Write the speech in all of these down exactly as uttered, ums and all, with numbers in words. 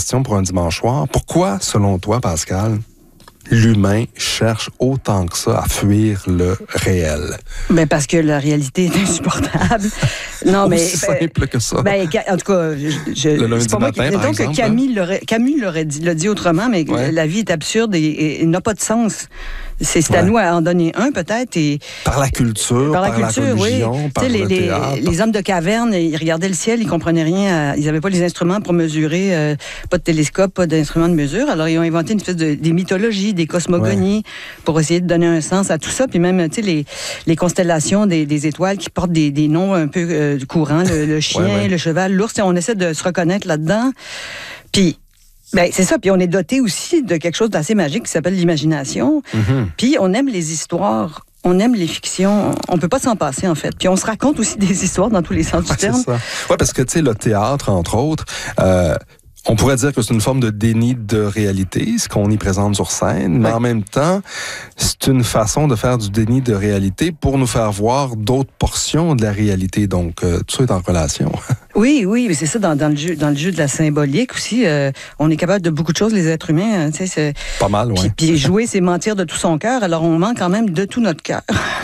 question pour un dimanche soir. Pourquoi, selon toi, Pascal, l'humain cherche autant que ça à fuir le réel? Ben parce que la réalité est insupportable. Non, mais aussi simple ben, que ça. Ben, en tout cas, je, je, le lundi c'est pas matin, moi qui, par donc exemple, Camus l'aurait, Camus l'aurait dit, l'a dit autrement, mais ouais. la vie est absurde et, et, et n'a pas de sens. C'est, c'est ouais. à nous à en donner un, peut-être. Et, par la culture, par la, par culture, la religion, oui. par les, le les, théâtre. Les hommes de caverne, ils regardaient le ciel, ils comprenaient rien. À, ils n'avaient pas les instruments pour mesurer, euh, pas de télescope, pas d'instruments de mesure. Alors, ils ont inventé une espèce de des mythologies, des cosmogonies, ouais. pour essayer de donner un sens à tout ça. Puis même, tu sais, les, les constellations des, des étoiles qui portent des, des noms un peu euh, courants, le, le chien, ouais, ouais. le cheval, l'ours. On essaie de se reconnaître là-dedans. Puis, ben, c'est ça. Puis on est doté aussi de quelque chose d'assez magique qui s'appelle l'imagination. Mm-hmm. Puis on aime les histoires. On aime les fictions. On peut pas s'en passer, en fait. Puis on se raconte aussi des histoires dans tous les sens du ouais, terme. Oui, parce que, tu sais, le théâtre, entre autres... Euh, on pourrait dire que c'est une forme de déni de réalité, ce qu'on y présente sur scène, mais ouais. en même temps, c'est une façon de faire du déni de réalité pour nous faire voir d'autres portions de la réalité. Donc, euh, tout ça est en relation. Oui, oui, mais c'est ça, dans, dans, le jeu, dans le jeu de la symbolique aussi, euh, on est capable de beaucoup de choses, les êtres humains. Hein, tu sais, c'est... Pas mal, oui. Puis, puis jouer, c'est mentir de tout son cœur, alors on ment quand même de tout notre cœur.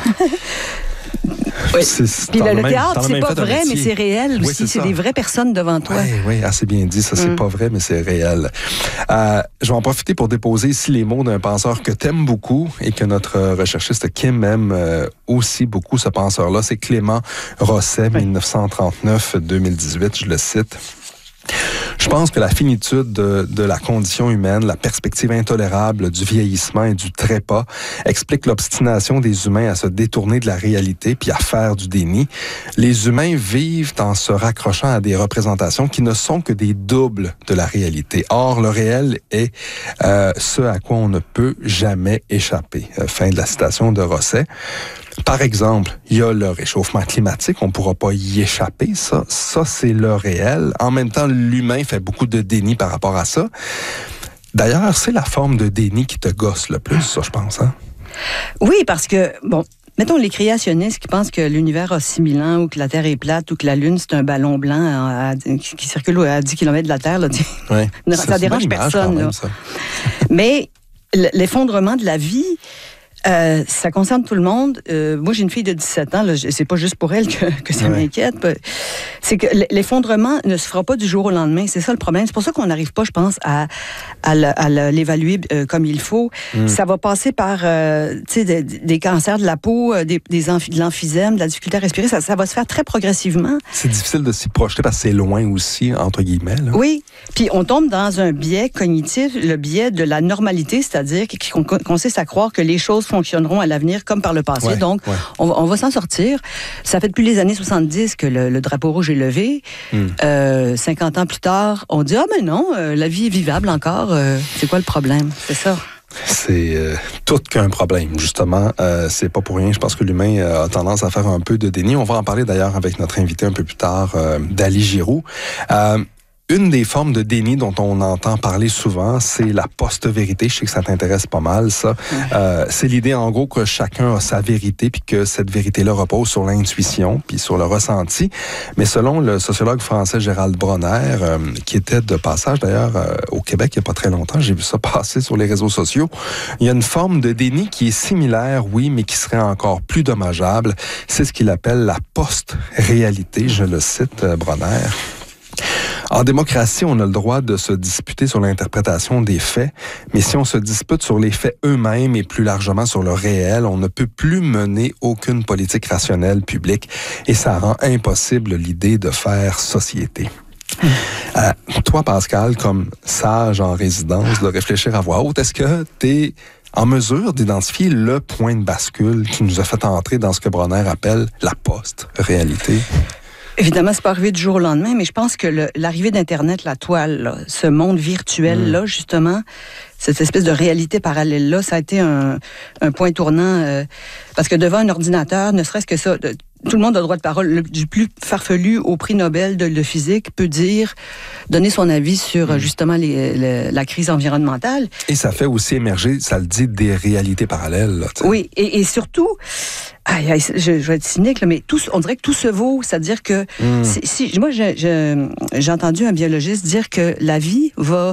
Oui. Puis le, le théâtre, c'est pas vrai, mais c'est réel aussi. Oui, c'est, c'est des vraies personnes devant toi. Oui, oui, assez bien dit. Ça, c'est mm. pas vrai, mais c'est réel. Euh, je vais en profiter pour déposer ici les mots d'un penseur que t'aimes beaucoup et que notre recherchiste Kim aime euh, aussi beaucoup, ce penseur-là. C'est Clément Rosset, oui. dix-neuf cent trente-neuf à deux mille dix-huit, je le cite. Je pense que la finitude de, de la condition humaine, la perspective intolérable du vieillissement et du trépas explique l'obstination des humains à se détourner de la réalité puis à faire du déni. Les humains vivent en se raccrochant à des représentations qui ne sont que des doubles de la réalité. Or, le réel est euh, ce à quoi on ne peut jamais échapper. Euh, fin de la citation de Rosset. Par exemple, il y a le réchauffement climatique, on ne pourra pas y échapper, ça, ça c'est le réel. En même temps, l'humain fait beaucoup de déni par rapport à ça. D'ailleurs, c'est la forme de déni qui te gosse le plus, ça, je pense. Hein? Oui, parce que, bon, mettons les créationnistes qui pensent que l'univers a six mille ans ou que la Terre est plate ou que la Lune, c'est un ballon blanc à, à, qui circule à dix kilomètres de la Terre. Là, ouais, ça, ça dérange personne. Même, ça. Mais l'effondrement de la vie... Euh, ça concerne tout le monde. Euh, moi, j'ai une fille de dix-sept ans. Là, c'est pas juste pour elle que, que ça ouais. m'inquiète. C'est que l'effondrement ne se fera pas du jour au lendemain. C'est ça le problème. C'est pour ça qu'on n'arrive pas, je pense, à, à, le, à le, l'évaluer euh, comme il faut. Mm. Ça va passer par euh, des, des cancers de la peau, des, des amphi, de l'emphysème, de la difficulté à respirer. Ça, ça va se faire très progressivement. C'est difficile de s'y projeter parce que c'est loin aussi, entre guillemets. Là. Oui. Puis on tombe dans un biais cognitif, le biais de la normalité, c'est-à-dire qu'on consiste à croire que les choses fonctionneront à l'avenir comme par le passé. Ouais, Donc, ouais. on, on va s'en sortir. Ça fait depuis les années soixante-dix que le, le drapeau rouge est levé. Mm. Euh, cinquante ans plus tard, on dit « Ah, mais non, euh, la vie est vivable encore. Euh, c'est quoi le problème? » C'est ça. C'est euh, tout qu'un problème, justement. Euh, c'est pas pour rien. Je pense que l'humain euh, a tendance à faire un peu de déni. On va en parler d'ailleurs avec notre invité un peu plus tard, euh, Dali Giroux. Euh, Une des formes de déni dont on entend parler souvent, c'est la post-vérité. Je sais que ça t'intéresse pas mal, ça. Mmh. Euh, c'est l'idée, en gros, que chacun a sa vérité, puis que cette vérité-là repose sur l'intuition, puis sur le ressenti. Mais selon le sociologue français Gérald Bronner, euh, qui était de passage, d'ailleurs, euh, au Québec il n'y a pas très longtemps, j'ai vu ça passer sur les réseaux sociaux, il y a une forme de déni qui est similaire, oui, mais qui serait encore plus dommageable. C'est ce qu'il appelle la post-réalité. Je le cite, euh, Bronner. En démocratie, on a le droit de se disputer sur l'interprétation des faits, mais si on se dispute sur les faits eux-mêmes et plus largement sur le réel, on ne peut plus mener aucune politique rationnelle publique et ça rend impossible l'idée de faire société. Euh, toi, Pascal, comme sage en résidence, de réfléchir à voix haute, est-ce que tu es en mesure d'identifier le point de bascule qui nous a fait entrer dans ce que Bronner appelle la post-réalité? Évidemment, c'est pas arrivé du jour au lendemain, mais je pense que le, l'arrivée d'Internet, la toile, là, ce monde virtuel-là, mmh. justement, cette espèce de réalité parallèle-là, ça a été un, un point tournant. Euh, parce que devant un ordinateur, ne serait-ce que ça, de, tout le monde a droit de parole. Le, du plus farfelu au prix Nobel de, de physique peut dire, donner son avis sur mmh. justement les, les, la crise environnementale. Et ça fait aussi émerger, ça le dit, des réalités parallèles. Là, oui, et, et surtout... Aïe, aïe, je, je vais être cynique, là, mais tout, on dirait que tout se vaut. C'est-à-dire que... Mm. Si, si, moi, je, je, j'ai entendu un biologiste dire que la vie va